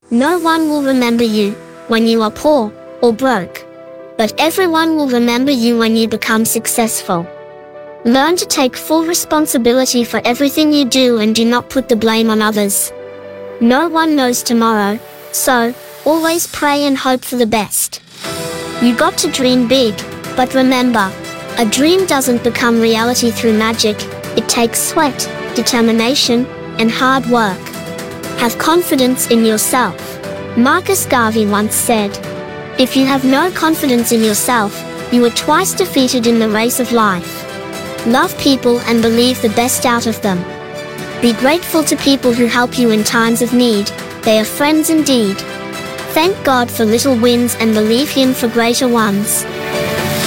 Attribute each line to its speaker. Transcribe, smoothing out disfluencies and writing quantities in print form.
Speaker 1: No one will remember you when you are poor or broke, but everyone will remember you when you become successful. Learn to take full responsibility for everything you do and do not put the blame on others. No one knows tomorrow, so always pray and hope for the best. You got to dream big, but remember, a dream doesn't become reality through magic. It takes sweat, determination, and hard work. Have confidence in yourself. Marcus Garvey once said, "If you have no confidence in yourself, you are twice defeated in the race of life." Love people and believe the best out of them. Be grateful to people who help you in times of need. They are friends indeed. Thank God for little wins and believe Him for greater ones.